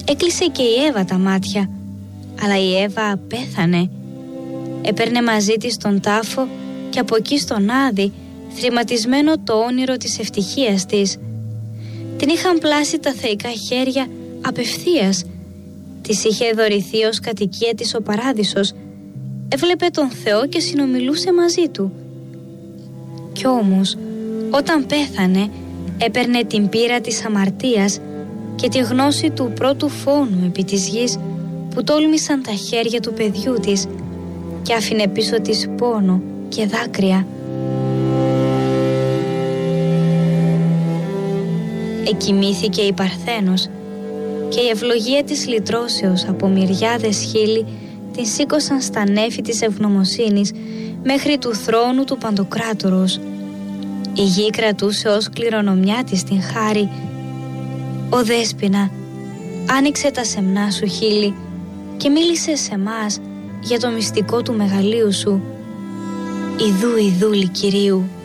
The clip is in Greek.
Έκλεισε και η Εύα τα μάτια, αλλά η Εύα πέθανε. Έπαιρνε μαζί της τον τάφο και από εκεί στον Άδη θρηματισμένο το όνειρο της ευτυχίας της. Την είχαν πλάσει τα θεϊκά χέρια απευθείας. Της είχε δωρηθεί ως κατοικία της ο Παράδεισος. Έβλεπε τον Θεό και συνομιλούσε μαζί του. Κι όμως όταν πέθανε έπαιρνε την πείρα της αμαρτίας και τη γνώση του πρώτου φόνου επί της γης που τόλμησαν τα χέρια του παιδιού της και άφηνε πίσω της πόνο και δάκρυα. Εκοιμήθηκε η Παρθένος και η ευλογία της λυτρώσεως από μυριάδες χείλη την σήκωσαν στα νέφη της ευγνωμοσύνης μέχρι του θρόνου του Παντοκράτορος. Η γη κρατούσε ως κληρονομιά της την χάρη. «Ω Δέσποινα, άνοιξε τα σεμνά σου χείλη και μίλησε σε μας για το μυστικό του μεγαλείου σου. Ιδού η δούλη Κυρίου».